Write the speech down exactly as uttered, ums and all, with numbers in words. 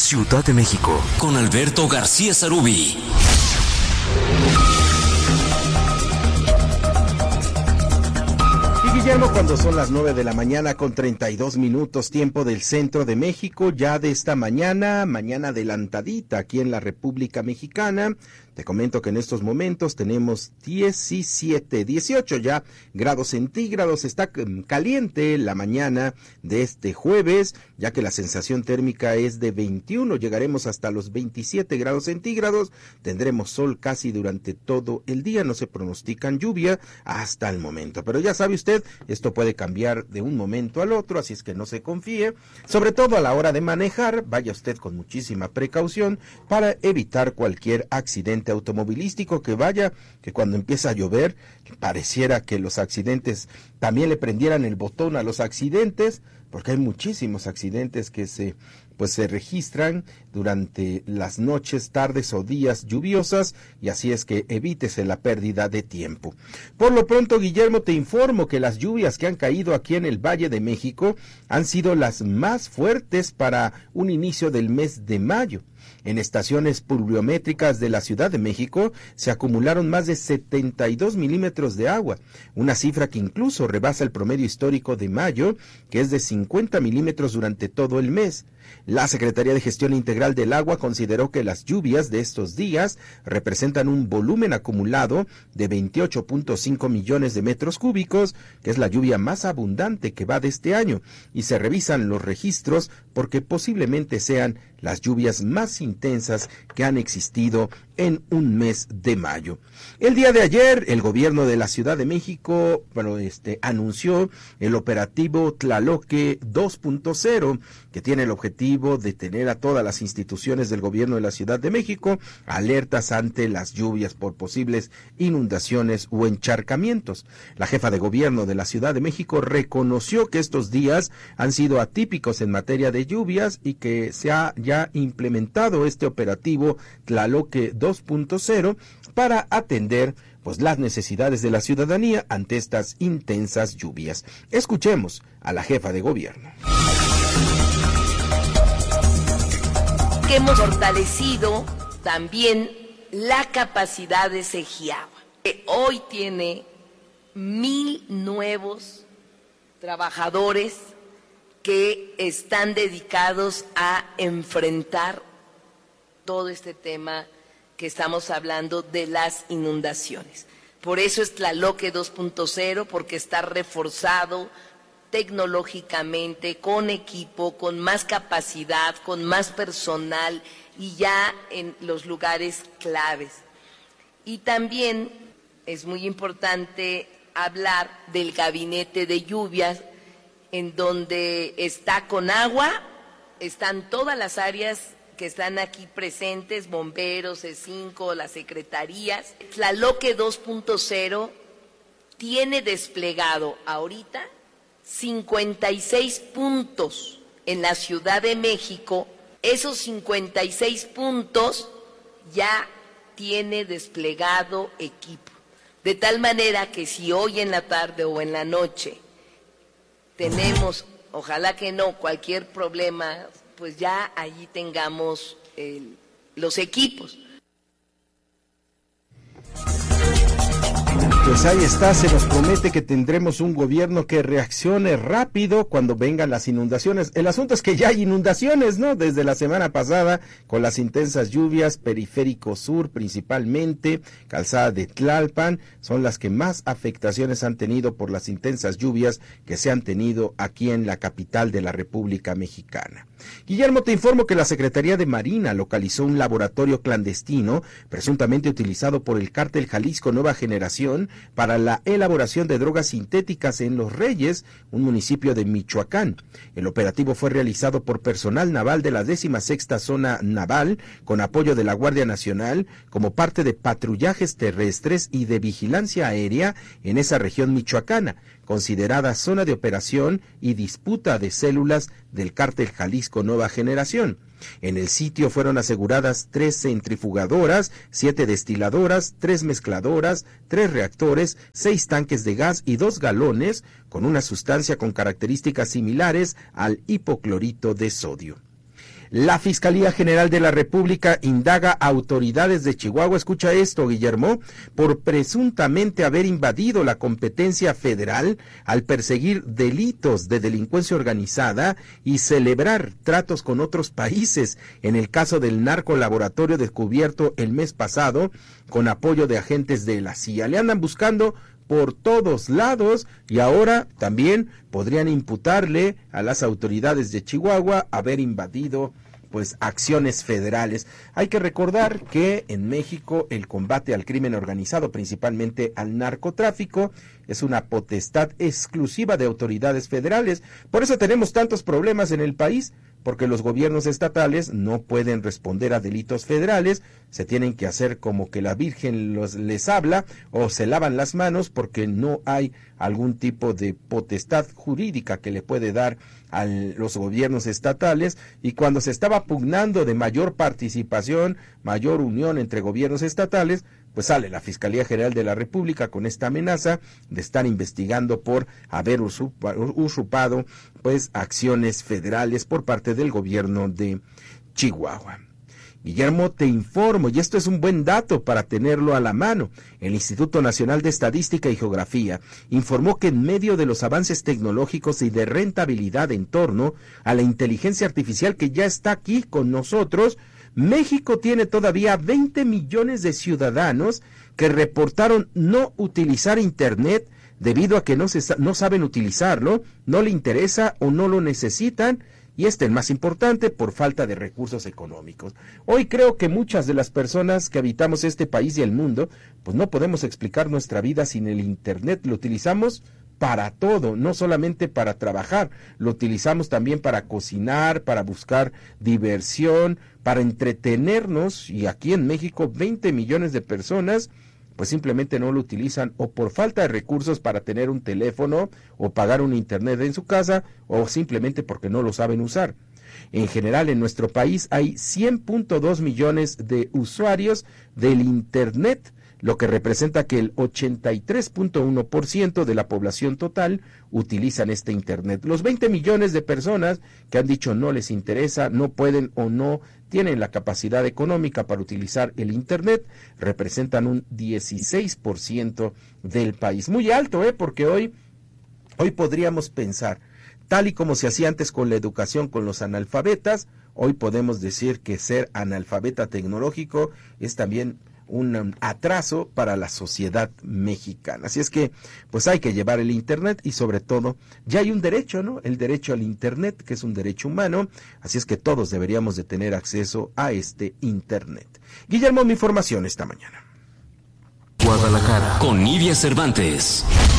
Ciudad de México, con Alberto García Sarubí. Y Guillermo, cuando son las nueve de la mañana con treinta y dos minutos, tiempo del centro de México, ya de esta mañana, mañana adelantadita aquí en la República Mexicana. Te comento que en estos momentos tenemos diecisiete, dieciocho ya grados centígrados. Está caliente la mañana de este jueves, ya que la sensación térmica es de veintiuno. Llegaremos hasta los veintisiete grados centígrados. Tendremos sol casi durante todo el día. No se pronostican lluvia hasta el momento. Pero ya sabe usted, esto puede cambiar de un momento al otro, así es que no se confíe. Sobre todo a la hora de manejar, vaya usted con muchísima precaución para evitar cualquier accidente automovilístico, que vaya, que cuando empieza a llover, pareciera que los accidentes también le prendieran el botón a los accidentes, porque hay muchísimos accidentes que se, pues se registran durante las noches, tardes o días lluviosas, y así es que evítese la pérdida de tiempo. Por lo pronto, Guillermo, te informo que las lluvias que han caído aquí en el Valle de México han sido las más fuertes para un inicio del mes de mayo. En estaciones pluviométricas de la Ciudad de México se acumularon más de setenta y dos milímetros de agua, una cifra que incluso rebasa el promedio histórico de mayo, que es de cincuenta milímetros durante todo el mes. La Secretaría de Gestión Integral del Agua consideró que las lluvias de estos días representan un volumen acumulado de veintiocho punto cinco millones de metros cúbicos, que es la lluvia más abundante que va de este año, y se revisan los registros porque posiblemente sean las lluvias más intensas que han existido en un mes de mayo. El día de ayer, el gobierno de la Ciudad de México, bueno, este, anunció el operativo Tlaloque dos punto cero, que tiene el objetivo de tener a todas las instituciones del gobierno de la Ciudad de México alertas ante las lluvias por posibles inundaciones o encharcamientos. La jefa de gobierno de la Ciudad de México reconoció que estos días han sido atípicos en materia de lluvias y que se ha ya implementado este operativo Tlaloque dos punto cero para atender pues las necesidades de la ciudadanía ante estas intensas lluvias. Escuchemos a la jefa de gobierno. Que hemos fortalecido también la capacidad de Segiagua, que hoy tiene mil nuevos trabajadores que están dedicados a enfrentar todo este tema que estamos hablando de las inundaciones. Por eso es Tlaloque dos punto cero, porque está reforzado tecnológicamente, con equipo, con más capacidad, con más personal y ya en los lugares claves. Y también es muy importante hablar del gabinete de lluvias, en donde está Conagua, están todas las áreas que están aquí presentes, bomberos, C cinco, las secretarías. Tlaloque dos punto cero tiene desplegado ahorita cincuenta y seis puntos en la Ciudad de México. Esos cincuenta y seis puntos ya tiene desplegado equipo. De tal manera que si hoy en la tarde o en la noche tenemos, ojalá que no, cualquier problema, pues ya allí tengamos el, los equipos. Pues ahí está, se nos promete que tendremos un gobierno que reaccione rápido cuando vengan las inundaciones. El asunto es que ya hay inundaciones, ¿no? Desde la semana pasada, con las intensas lluvias, Periférico Sur principalmente, Calzada de Tlalpan, son las que más afectaciones han tenido por las intensas lluvias que se han tenido aquí en la capital de la República Mexicana. Guillermo, te informo que la Secretaría de Marina localizó un laboratorio clandestino, presuntamente utilizado por el Cártel Jalisco Nueva Generación, para la elaboración de drogas sintéticas en Los Reyes, un municipio de Michoacán. El operativo fue realizado por personal naval de la décima sexta Zona Naval, con apoyo de la Guardia Nacional, como parte de patrullajes terrestres y de vigilancia aérea en esa región michoacana, considerada zona de operación y disputa de células del Cártel Jalisco Nueva Generación. En el sitio fueron aseguradas tres centrifugadoras, siete destiladoras, tres mezcladoras, tres reactores, seis tanques de gas y dos galones con una sustancia con características similares al hipoclorito de sodio. La Fiscalía General de la República indaga a autoridades de Chihuahua, escucha esto, Guillermo, por presuntamente haber invadido la competencia federal al perseguir delitos de delincuencia organizada y celebrar tratos con otros países, en el caso del narcolaboratorio descubierto el mes pasado con apoyo de agentes de la C I A. Le andan buscando por todos lados y ahora también podrían imputarle a las autoridades de Chihuahua haber invadido pues acciones federales. Hay que recordar que en México el combate al crimen organizado, principalmente al narcotráfico, es una potestad exclusiva de autoridades federales. Por eso tenemos tantos problemas en el país, porque los gobiernos estatales no pueden responder a delitos federales, se tienen que hacer como que la Virgen los, les habla o se lavan las manos porque no hay algún tipo de potestad jurídica que le puede dar a los gobiernos estatales, y cuando se estaba pugnando de mayor participación, mayor unión entre gobiernos estatales, pues sale la Fiscalía General de la República con esta amenaza de estar investigando por haber usurpado pues acciones federales por parte del gobierno de Chihuahua. Guillermo, te informo, y esto es un buen dato para tenerlo a la mano, el Instituto Nacional de Estadística y Geografía informó que en medio de los avances tecnológicos y de rentabilidad en torno a la inteligencia artificial que ya está aquí con nosotros, México tiene todavía veinte millones de ciudadanos que reportaron no utilizar Internet debido a que no, se, no saben utilizarlo, no le interesa o no lo necesitan, y este es el más importante, por falta de recursos económicos. Hoy creo que muchas de las personas que habitamos este país y el mundo, pues no podemos explicar nuestra vida sin el Internet. Lo utilizamos para todo, no solamente para trabajar, lo utilizamos también para cocinar, para buscar diversión, para entretenernos, y aquí en México veinte millones de personas pues simplemente no lo utilizan, o por falta de recursos para tener un teléfono o pagar un internet en su casa, o simplemente porque no lo saben usar. En general, en nuestro país hay cien punto dos millones de usuarios del Internet, lo que representa que el ochenta y tres punto uno por ciento de la población total utilizan este Internet. Los veinte millones de personas que han dicho no les interesa, no pueden o no tienen la capacidad económica para utilizar el Internet, representan un dieciséis por ciento del país. Muy alto, ¿eh? Porque hoy, hoy podríamos pensar, tal y como se hacía antes con la educación con los analfabetas, hoy podemos decir que ser analfabeta tecnológico es también un atraso para la sociedad mexicana. Así es que, pues hay que llevar el Internet, y sobre todo, ya hay un derecho, ¿no? El derecho al Internet, que es un derecho humano, así es que todos deberíamos de tener acceso a este Internet. Guillermo, mi información esta mañana. Guadalajara, con Nidia Cervantes.